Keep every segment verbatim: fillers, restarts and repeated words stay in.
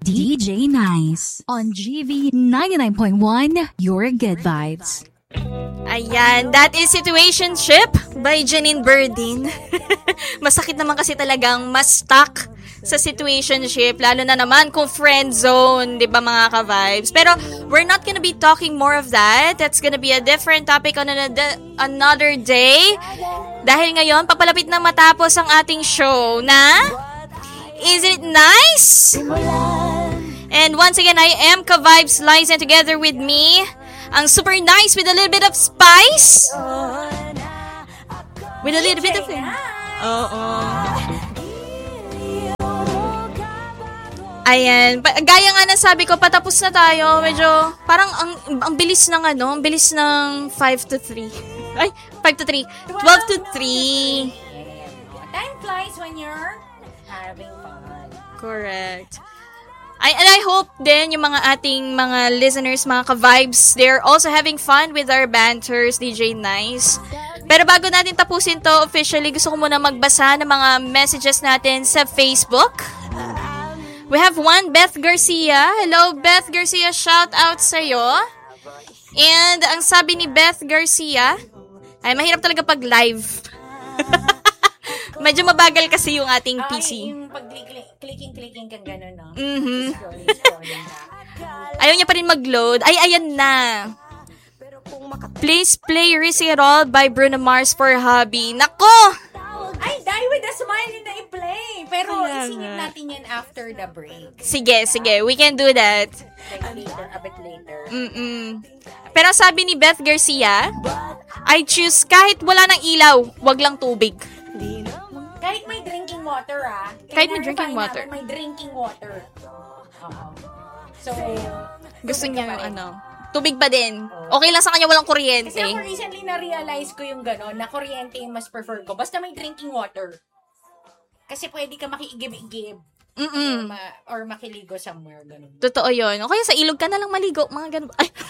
D J Nice on G V ninety-nine point one, Your Good Vibes. Ayan, that is Situationship by Janine Berdin. Masakit naman kasi talagang mas stuck sa situationship, lalo na naman kung friend zone, di ba mga ka-vibes? Pero we're not gonna be talking more of that. That's gonna be a different topic on another, another day. Dahil ngayon, papalapit na matapos ang ating show na Isn't It Nice? And once again, I am Ka-Vibes Liza, and together with me, ang super nice with a little bit of spice. With a little bit of... Oo. Ayan. Gaya nga na sabi ko, patapos na tayo. Medyo, parang ang, ang bilis ng ano, ang bilis ng five to three. Ay, five to three. twelve to three. Time flies when you're having fun. Correct. I, and I hope din yung mga ating mga listeners, mga ka-vibes, they're also having fun with our banters, D J Nice. Pero bago natin tapusin to officially, gusto ko muna magbasa ng mga messages natin sa Facebook. We have one, Beth Garcia. Hello, Beth Garcia. Shout out sa'yo. And ang sabi ni Beth Garcia, ay mahirap talaga pag live. Medyo mabagal kasi yung ating P C. Ay, yung pag-clicking-clicking kang gano'n, no? Mm-hmm. Scrolling, scrolling Ayaw niya pa rin mag-load. Ay, ayan na. Please play Risky It All by Bruno Mars for hubby. Nako! Ay, Die With A Smile yun na i-play. Pero Kaya isingit nga. natin yan after the break. Sige, sige. We can do that. Like later, a bit later. Mm-mm. Pero sabi ni Beth Garcia, I choose kahit wala ng ilaw, wag lang tubig. Kahit may drinking water, ah. Kahit may drinking water. Natin, may drinking water. Oo. So, Gusto tubig niya pa yung rin. ano, tubig pa din. Okay lang sa kanya walang kuryente. Kasi ako recently na-realize ko yung gano'n, na kuryente yung mas prefer ko. Basta may drinking water. Kasi pwede ka makiigib-igib. Mm-mm. Or, ma- or makiligo somewhere, gano'n. Totoo yun. O kaya sa ilog ka na lang maligo. Mga ganun. Ay.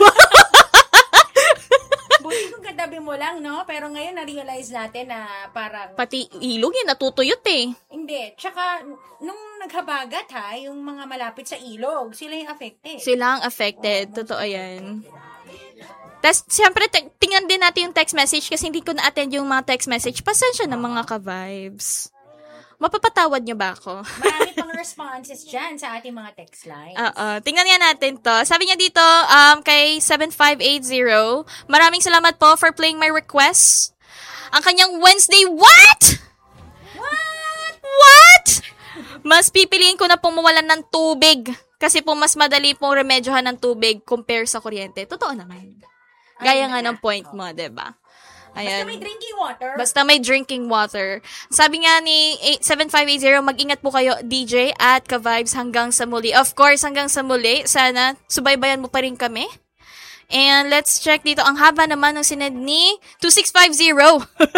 Buti kung katabi mo lang, no? Pero ngayon na-realize natin na parang... Pati ilog yun, natutuyot eh. Hindi. Tsaka, nung naghabagat ha, yung mga malapit sa ilog, sila yung affected. Sila ang affected. Totoo yan. Tapos, siyempre, te- tingnan din natin yung text message kasi hindi ko na-attend yung mga text message. Pasensya na mga ka-vibes. Mapapatawad niyo ba ako? Marami pang responses dyan sa ating mga text lines. Oo. Tingnan nga natin to. Sabi niya dito, um, kay seven five eight zero, maraming salamat po for playing my request. Ang kanyang Wednesday, what? What? What? Mas pipiliin ko na pong mawalan ng tubig. Kasi po mas madali pong remedyohan ng tubig compare sa kuryente. Totoo naman. Gaya nga ng point mo, diba? Ayan. Basta may drinking water. Basta may drinking water. Sabi nga ni seven five eight zero, mag-ingat po kayo, D J at Ka-Vibes hanggang sa muli. Of course, hanggang sa muli. Sana subaybayan mo pa rin kami. And let's check dito. Ang haba naman ng sinend ni two six five zero.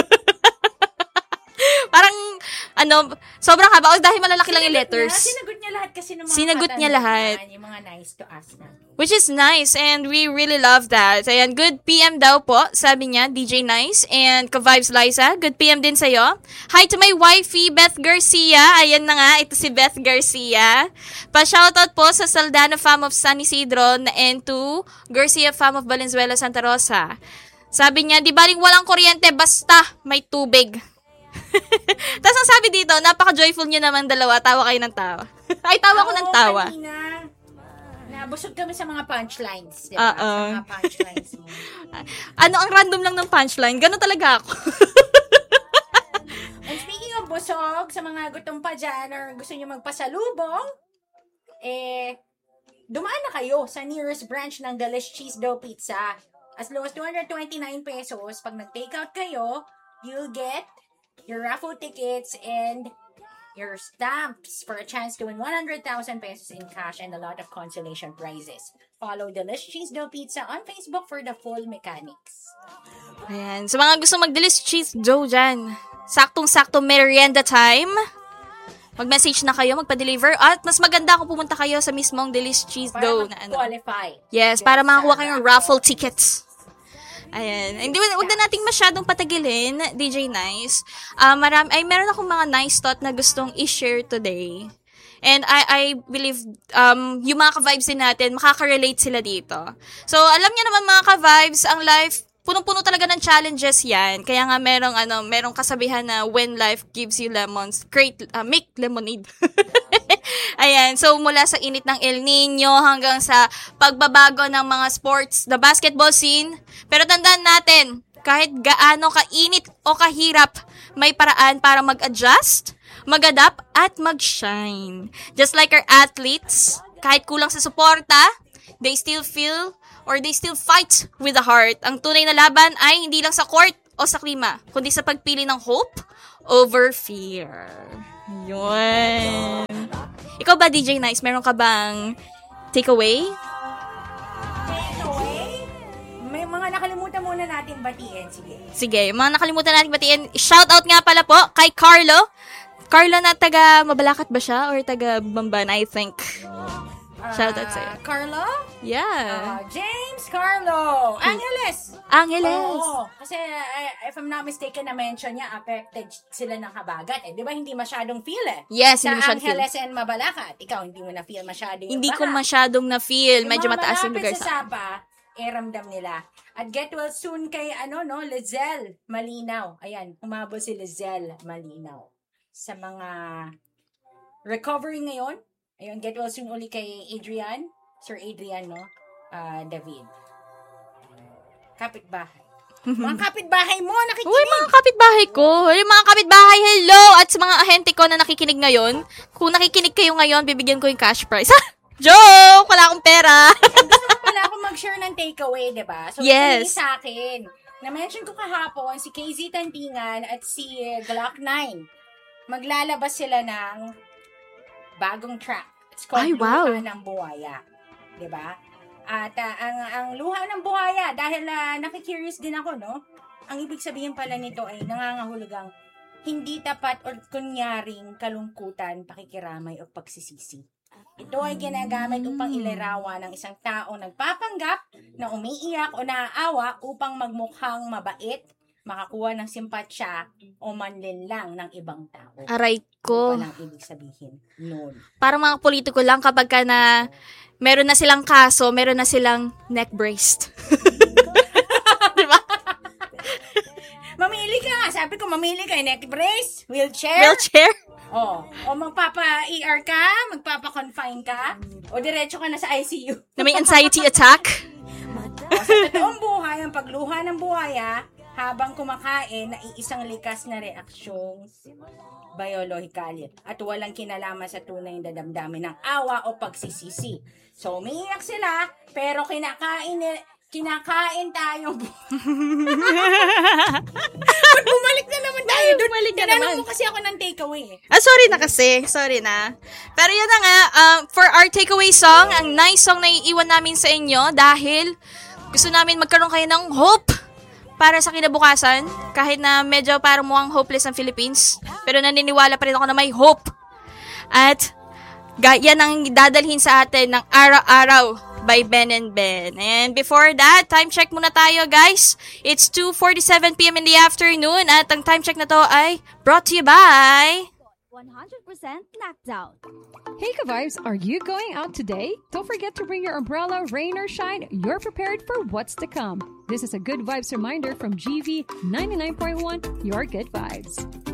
Parang, ano, sobrang haba. O, dahil malalaki lang yung letters. Niya, sinagot niya lahat kasi ng mga Sinagot niya lahat. Yung mga nice to us na. Which is nice, and we really love that. Ayan, good P M daw po, sabi niya, D J Nice, and Ka-Vibes Liza, good P M din sa'yo. Hi to my wifey, Beth Garcia. Ayan na nga, ito si Beth Garcia. Pa-shoutout po sa Saldana Fam of San Isidro and to Garcia Fam of Valenzuela, Santa Rosa. Sabi niya, di baling walang kuryente, basta may tubig. Tapos ang sabi dito, napaka-joyful niyo naman dalawa, tawa kayo ng tawa. Ay, tawa ko ng tawa. Kanina, nabusog kami sa mga punchlines. Diba? Oo. Sa mga punchlines mo. Ano, ang random lang ng punchline. Ganun talaga ako. And speaking of busog, sa mga gutom pa dyan or gusto nyo magpasalubong, eh, dumaan na kayo sa nearest branch ng Delish Cheese Dough Pizza. As low as two hundred twenty-nine pesos, pag nag-takeout kayo, you'll get your raffle tickets and your stamps for a chance to win one hundred thousand pesos in cash and a lot of consolation prizes. Follow Delish Cheese Dough Pizza on Facebook for the full mechanics. Ayan. Sa mga gusto mag-Delish Cheese Dough dyan, saktong-sakto merienda time. Mag-message na kayo, magpa-deliver. At mas maganda kung pumunta kayo sa mismong Delish Cheese Para Dough. Na ano. mag-qualify. Yes, para makakuha kayong raffle tickets. Ayan. Hindi, wag na nating masyadong patagilin, D J Nice. Uh, marami, ay, meron akong mga nice thought na gustong i-share today. And I I believe um yung mga ka-vibes din natin, makaka-relate sila dito. So, alam niyo naman mga ka-vibes, ang life, punong-puno talaga ng challenges yan. Kaya nga merong, ano, merong kasabihan na when life gives you lemons, create, uh, make lemonade. Ayan. So, mula sa init ng El Nino hanggang sa pagbabago ng mga sports, the basketball scene. Pero tandaan natin, kahit gaano kainit o kahirap, may paraan para mag-adjust, mag-adapt, at mag-shine. Just like our athletes, kahit kulang sa suporta, they still feel or they still fight with the heart. Ang tunay na laban ay hindi lang sa court o sa klima, kundi sa pagpili ng hope over fear. Yun. Ikaw ba, D J Nice, meron ka bang takeaway? Takeaway? May mga nakalimutan muna natin batiin. Sige. Sige, mga nakalimutan natin batiin. Shout out nga pala po kay Carlo. Carlo na taga Mabalacat ba siya? Or taga Bamban, I think. Shout out sa'yo. Uh, Carlo? Yeah. Uh, James Carlo. Angeles. Angeles. Oo. Kasi, uh, if I'm not mistaken, na-mention niya, affected sila ng habagat. Eh, di ba hindi masyadong feel eh? Yes, Sa hindi masyadong feel. Angeles and Mabalacat. Ikaw, hindi mo na-feel masyado yung Hindi baha. ko masyadong na-feel. Medyo mga mataas yung lugar malapit sa sa Sapa, eh, ramdam nila. At get well soon kay, ano, no, Lizelle Malinaw. Ayan, umabot si Lizelle Malinaw. Sa mga recovery ngayon. Ayun, get well soon uli kay Adrian. Sir Adrian, no? Uh, David. Kapitbahay. Mga kapitbahay mo, nakikinig. Uy, mga kapitbahay ko. Uy, mga kapitbahay, hello! At sa mga ahente ko na nakikinig ngayon, kung nakikinig kayo ngayon, bibigyan ko yung cash prize. Joke! Wala akong pera. Gusto ko pala ako mag-share ng takeaway, diba? So, yes. ito sa akin. Na-mention ko kahapon, si K Z Tantingan at si Glock nine. Maglalabas sila ng bagong track. It's called Ay, wow. Luha ng Buhaya. Diba? At uh, ang, ang Luha ng Buhaya, dahil uh, nakikurious din ako, no? Ang ibig sabihin pala nito ay nangangahulugang hindi tapat o kunyaring kalungkutan, pakikiramay o pagsisisi. Ito ay ginagamit upang ilarawan ng isang tao nagpapanggap na umiiyak o naaawa upang magmukhang mabait, makakuha ng simpatsya o manlinlang ng ibang tao. Aray ko. Ito palang ibig sabihin noon. Parang mga politiko lang kapag ka na meron na silang kaso, meron na silang neck braced. Diba? Mamili ka nga. Sabi ko, mamili ka. Neck brace, wheelchair. Wheelchair? Oh, o magpapa-E R ka, magpapa-confine ka, o diretso ka na sa I C U. Na may anxiety attack? O, sa totoong buhay, ang pagluha ng buhaya, habang kumakain, naiisang likas na reaksyong biological at walang kinalaman sa tunay na damdamin ng awa o pagsisisi. So, umiiyak sila, pero kinakain kinakain tayo. Bumalik na naman tayo doon. Bumalik na Tinanong naman. mo kasi ako ng takeaway. Ah, sorry na kasi. Sorry na. Pero yun na nga, um, for our takeaway song, ang nice song na iiwan namin sa inyo dahil gusto namin magkaroon kayo ng hope para sa kinabukasan. Kahit na medyo parang mukhang hopeless ang Philippines. Pero naniniwala pa rin ako na may hope. At yan ang dadalhin sa atin ng Araw-Araw by Ben and Ben. And before that, time check muna tayo, guys. It's two forty-seven p.m. in the afternoon at ang time check na to ay brought to you by one hundred percent knocked out. Hey Ka-Vibes, are you going out today? Don't forget to bring your umbrella, rain or shine. You're prepared for what's to come. This is a Good Vibes reminder from G V ninety-nine point one, your Good Vibes.